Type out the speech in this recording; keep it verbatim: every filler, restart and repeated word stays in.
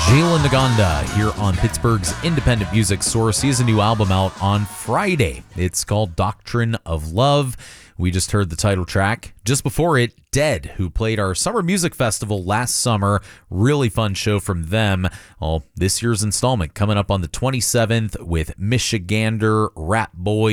Jalen Naganda here on Pittsburgh's independent music source. He has a new album out on Friday. It's called Doctrine of Love. We just heard the title track. Just before it, Dead, who played our summer music festival last summer. Really fun show from them. Well, this year's installment coming up on the twenty-seventh with Michigander, Rat Boy,